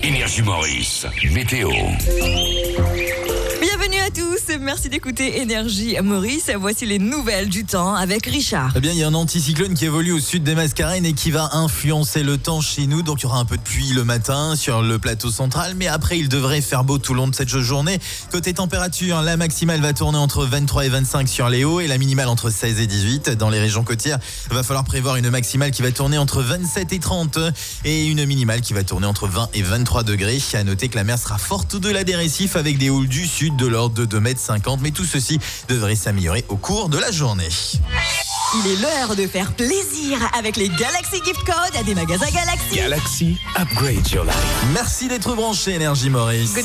Énergie Maurice, météo. Bienvenue à tous, merci d'écouter Énergie Maurice. Voici les nouvelles du temps avec Richard. Eh bien, il y a un anticyclone qui évolue au sud des Mascareines et qui va influencer le temps chez nous. Donc, il y aura un peu de pluie le matin sur le plateau central, mais après, il devrait faire beau tout le long de cette journée. Côté température, la maximale va tourner entre 23 et 25 sur les hauts et la minimale entre 16 et 18. Dans les régions côtières, il va falloir prévoir une maximale qui va tourner entre 27 et 30 et une minimale qui va tourner entre 20 et 23 degrés. À noter que la mer sera forte au-delà des récifs avec des houles du sud de l'ordre de 2,50 m, mais tout ceci devrait s'améliorer au cours de la journée. Il est l'heure de faire plaisir avec les Galaxy Gift Codes des magasins Galaxy. Galaxy, upgrade your life. Merci d'être branché, Énergie Maurice.